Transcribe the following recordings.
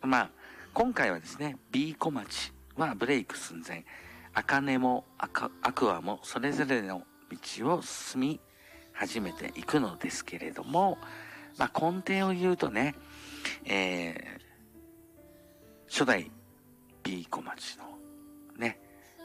今回はですね、B 小町はブレイク寸前、茜もアクアもそれぞれの道を進み始めていくのですけれども、根底を言うとね、初代 B 小町のね、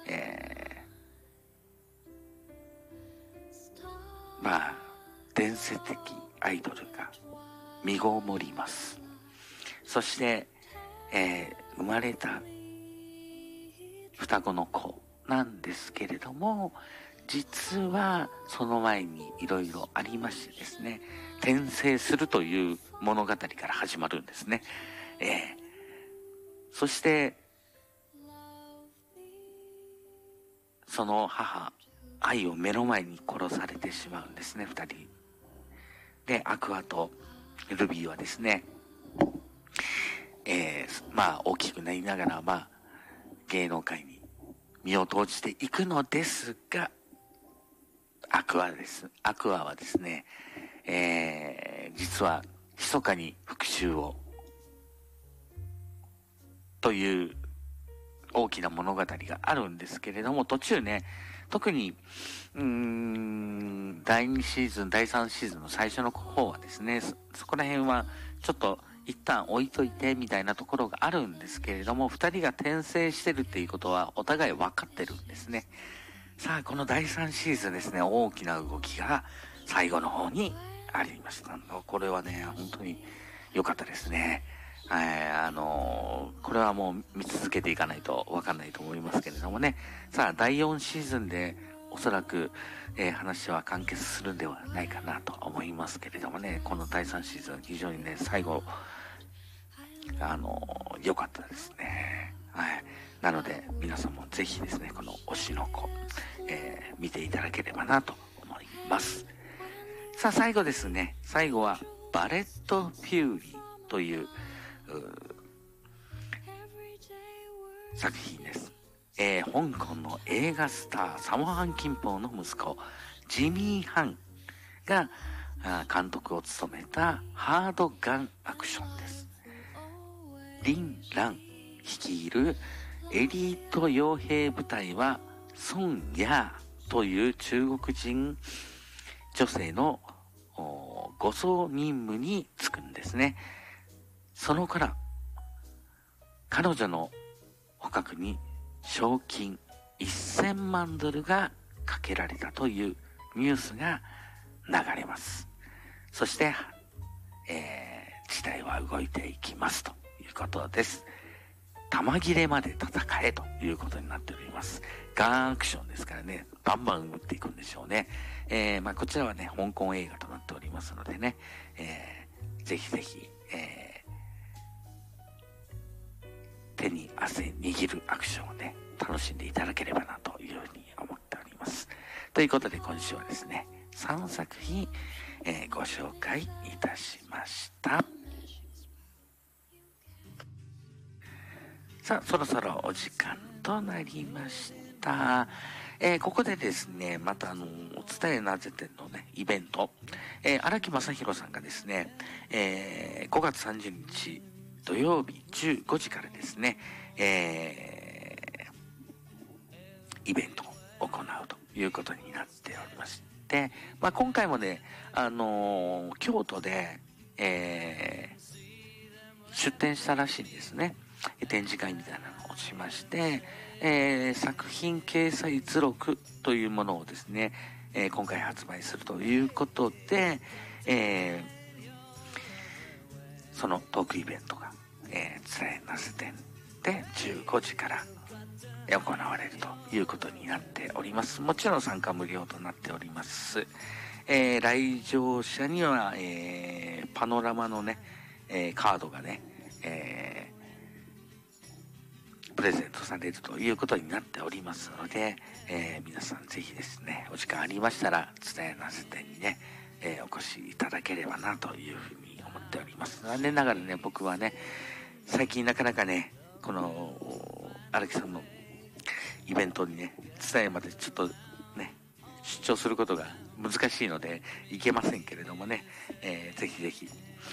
伝説的アイドルが身ごもります。そして、生まれた双子の子なんですけれども、実はその前にいろいろありましてですね、転生するという物語から始まるんですね。そしてその母愛を目の前に殺されてしまうんですね、二人で。アクアとルビーはですね、大きくなりながら芸能界に身を投じていくのですが、アクアはですね、実は密かに復讐をという大きな物語があるんですけれども、途中ね、特に第2シーズン第3シーズンの最初の方はですね、そこら辺はちょっと一旦置いといてみたいなところがあるんですけれども、二人が転生してるっていうことはお互い分かってるんですね。さあ、この第3シーズンですね、大きな動きが最後の方にありました。これはね、本当に良かったですね。これはもう見続けていかないと分かんないと思いますけれどもね。さあ、第4シーズンでおそらく、話は完結するんではないかなと思いますけれどもね、この第3シーズン非常にね、最後、良かったですね。はい。なので、皆さんもぜひですね、この推しの子、見ていただければなと思います。さあ、最後ですね。最後は、バレット・フューリーという、作品です。香港の映画スター、サモハン・キンポーの息子、ジミー・ハンが監督を務めたハードガンアクションです。リン・ラン率いるエリート傭兵部隊はソン・ヤーという中国人女性の護送任務に就くんですね。そのから彼女の捕獲に賞金1000万ドルがかけられたというニュースが流れます。そして、事態は動いていきますということです。弾切れまで戦えということになっております。ガンアクションですからね、バンバン撃っていくんでしょうね。こちらはね、香港映画となっておりますのでね、ぜひぜひ、手に汗握るアクションをね、楽しんでいただければなというふうに思っております。ということで今週はですね、3作品、ご紹介いたしました。さあ、そろそろお時間となりました。ここでですね、またお伝えなぜ展のね、イベント、荒木正弘さんがですね、5月30日土曜日15時からですね、イベントを行うということになっておりまして、今回もね、京都で、出展したらしいんですね。展示会みたいなのをしまして、作品掲載図録というものをですね、今回発売するということで、そのトークイベントが、つらいなせ展で15時から行われるということになっております。もちろん参加無料となっております。来場者には、パノラマのね、カードがね、プレゼントされるということになっておりますので、皆さんぜひですね、お時間ありましたら蔦屋なせ展にね、お越しいただければなというふうに思っております。残念ながらね、僕はね、最近なかなかね、この荒木さんのイベントにね、蔦屋までちょっとね、出張することが難しいので行けませんけれどもね、ぜひぜひ